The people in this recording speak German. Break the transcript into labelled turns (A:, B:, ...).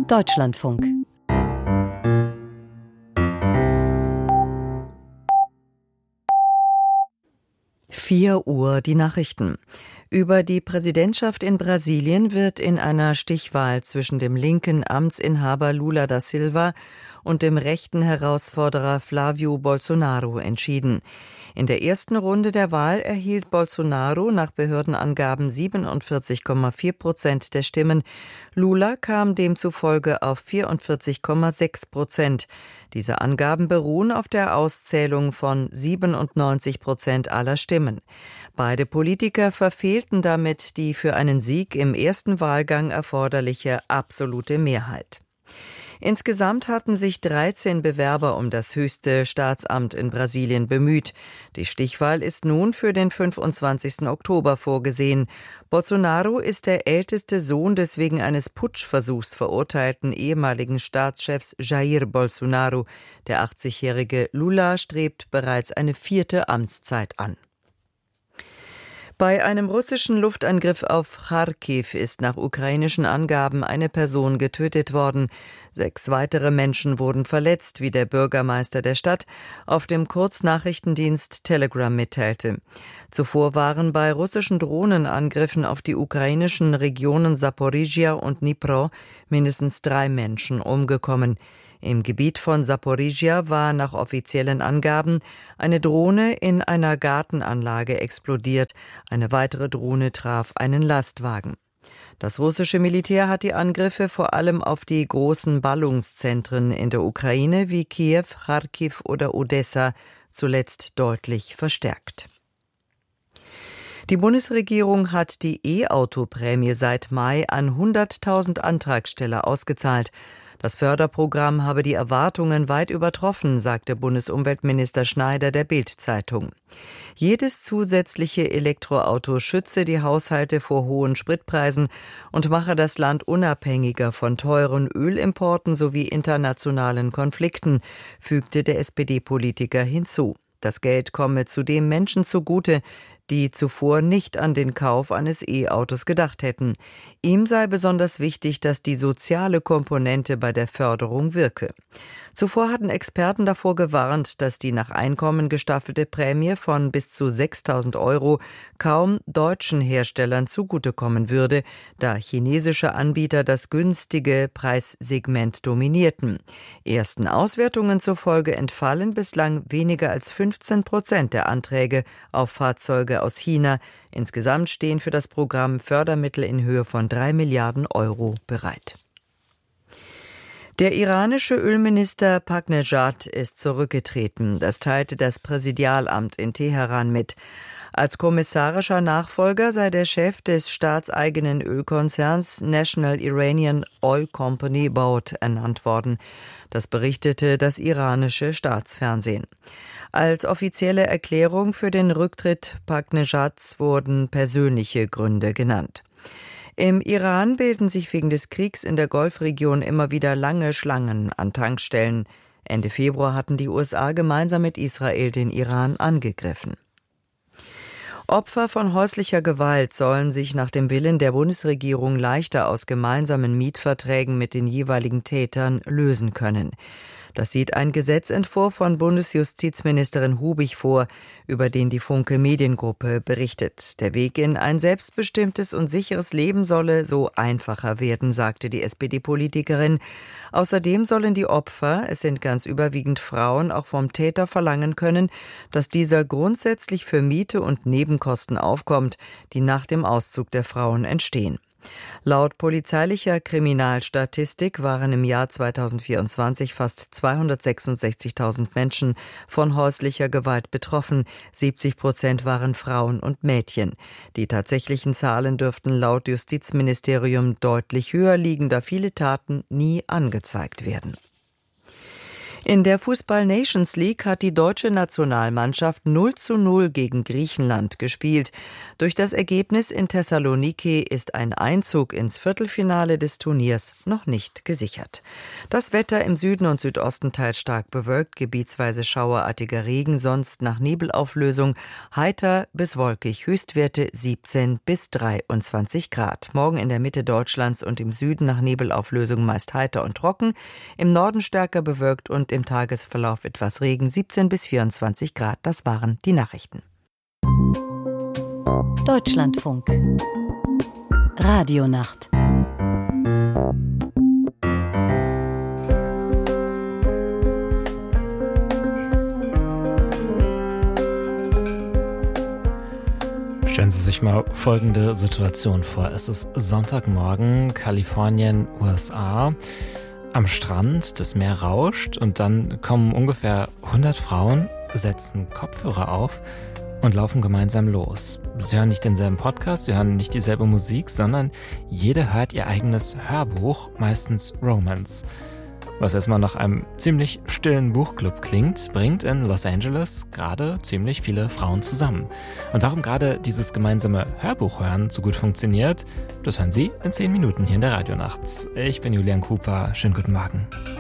A: Deutschlandfunk. Vier Uhr die Nachrichten. Über die Präsidentschaft in Brasilien wird in einer Stichwahl zwischen dem linken Amtsinhaber Lula da Silva und dem rechten Herausforderer Flávio Bolsonaro entschieden. In der ersten Runde der Wahl erhielt Bolsonaro nach Behördenangaben 47,4% der Stimmen. Lula kam demzufolge auf 44,6%. Diese Angaben beruhen auf der Auszählung von 97% aller Stimmen. Beide Politiker verfehlten damit die für einen Sieg im ersten Wahlgang erforderliche absolute Mehrheit. Insgesamt hatten sich 13 Bewerber um das höchste Staatsamt in Brasilien bemüht. Die Stichwahl ist nun für den 25. Oktober vorgesehen. Bolsonaro ist der älteste Sohn des wegen eines Putschversuchs verurteilten ehemaligen Staatschefs Jair Bolsonaro. Der 80-jährige Lula strebt bereits eine 4. Amtszeit an. Bei einem russischen Luftangriff auf Charkiw ist nach ukrainischen Angaben eine Person getötet worden. 6 weitere Menschen wurden verletzt, wie der Bürgermeister der Stadt auf dem Kurznachrichtendienst Telegram mitteilte. Zuvor waren bei russischen Drohnenangriffen auf die ukrainischen Regionen Saporizhia und Dnipro mindestens 3 Menschen umgekommen. Im Gebiet von Saporizhia war nach offiziellen Angaben eine Drohne in einer Gartenanlage explodiert. Eine weitere Drohne traf einen Lastwagen. Das russische Militär hat die Angriffe vor allem auf die großen Ballungszentren in der Ukraine wie Kiew, Charkiw oder Odessa zuletzt deutlich verstärkt. Die Bundesregierung hat die E-Auto-Prämie seit Mai an 100.000 Antragsteller ausgezahlt. Das Förderprogramm habe die Erwartungen weit übertroffen, sagte Bundesumweltminister Schneider der Bild-Zeitung. Jedes zusätzliche Elektroauto schütze die Haushalte vor hohen Spritpreisen und mache das Land unabhängiger von teuren Ölimporten sowie internationalen Konflikten, fügte der SPD-Politiker hinzu. Das Geld komme zudem Menschen zugute, die zuvor nicht an den Kauf eines E-Autos gedacht hätten. Ihm sei besonders wichtig, dass die soziale Komponente bei der Förderung wirke. Zuvor hatten Experten davor gewarnt, dass die nach Einkommen gestaffelte Prämie von bis zu 6.000 € kaum deutschen Herstellern zugutekommen würde, da chinesische Anbieter das günstige Preissegment dominierten. Ersten Auswertungen zufolge entfallen bislang weniger als 15% der Anträge auf Fahrzeuge aus China. Insgesamt stehen für das Programm Fördermittel in Höhe von 3 Milliarden € bereit. Der iranische Ölminister Ahmadinejad ist zurückgetreten. Das teilte das Präsidialamt in Teheran mit. Als kommissarischer Nachfolger sei der Chef des staatseigenen Ölkonzerns National Iranian Oil Company Board ernannt worden. Das berichtete das iranische Staatsfernsehen. Als offizielle Erklärung für den Rücktritt Ahmadinejads wurden persönliche Gründe genannt. Im Iran bilden sich wegen des Kriegs in der Golfregion immer wieder lange Schlangen an Tankstellen. Ende Februar hatten die USA gemeinsam mit Israel den Iran angegriffen. Opfer von häuslicher Gewalt sollen sich nach dem Willen der Bundesregierung leichter aus gemeinsamen Mietverträgen mit den jeweiligen Tätern lösen können. Das sieht ein Gesetzentwurf von Bundesjustizministerin Hubig vor, über den die Funke Mediengruppe berichtet. Der Weg in ein selbstbestimmtes und sicheres Leben solle so einfacher werden, sagte die SPD-Politikerin. Außerdem sollen die Opfer, es sind ganz überwiegend Frauen, auch vom Täter verlangen können, dass dieser grundsätzlich für Miete und Nebenkosten aufkommt, die nach dem Auszug der Frauen entstehen. Laut polizeilicher Kriminalstatistik waren im Jahr 2024 fast 266.000 Menschen von häuslicher Gewalt betroffen. 70% waren Frauen und Mädchen. Die tatsächlichen Zahlen dürften laut Justizministerium deutlich höher liegen, da viele Taten nie angezeigt werden. In der Fußball-Nations League hat die deutsche Nationalmannschaft 0:0 gegen Griechenland gespielt. Durch das Ergebnis in Thessaloniki ist ein Einzug ins Viertelfinale des Turniers noch nicht gesichert. Das Wetter im Süden und Südosten teils stark bewölkt, gebietsweise schauerartiger Regen, sonst nach Nebelauflösung, heiter bis wolkig, Höchstwerte 17 bis 23 Grad. Morgen in der Mitte Deutschlands und im Süden nach Nebelauflösung meist heiter und trocken, im Norden stärker bewölkt und im Tagesverlauf etwas Regen, 17 bis 24 Grad. Das waren die Nachrichten.
B: Deutschlandfunk. Radionacht.
C: Stellen Sie sich mal folgende Situation vor. Es ist Sonntagmorgen, Kalifornien, USA. Am Strand, das Meer rauscht und dann kommen ungefähr 100 Frauen, setzen Kopfhörer auf und laufen gemeinsam los. Sie hören nicht denselben Podcast, sie hören nicht dieselbe Musik, sondern jede hört ihr eigenes Hörbuch, meistens Romance. Was erstmal nach einem ziemlich stillen Buchclub klingt, bringt in Los Angeles gerade ziemlich viele Frauen zusammen. Und warum gerade dieses gemeinsame Hörbuchhören so gut funktioniert, das hören Sie in 10 Minuten hier in der Radionacht. Ich bin Julian Cooper, schönen guten Morgen.